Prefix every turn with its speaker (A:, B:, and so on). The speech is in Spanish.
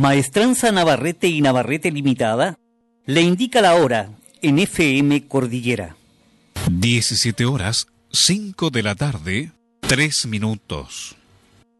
A: Maestranza Navarrete y Navarrete Limitada le indica la hora en FM Cordillera.
B: 17 horas, 5 de la tarde, 3 minutos.